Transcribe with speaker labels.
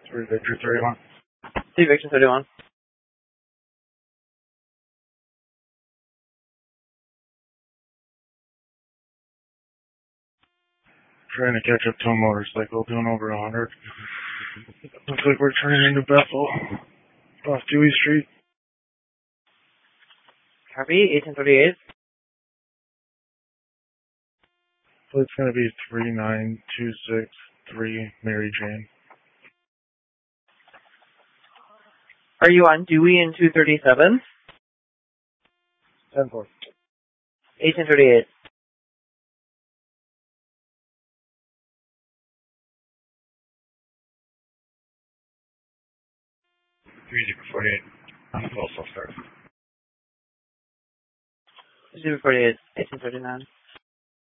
Speaker 1: 3 Victor 31.
Speaker 2: 3 Victor 31.
Speaker 1: Trying to catch up to a motorcycle, doing over 100. Looks like we're turning into Bethel, off Dewey Street.
Speaker 2: Copy, 1838.
Speaker 1: It's going to be 39263 Mary Jane.
Speaker 2: Are you on Dewey in 237?
Speaker 1: 10-4.
Speaker 2: 1838.
Speaker 1: 3048. I'm full start.
Speaker 2: 3048. 1839.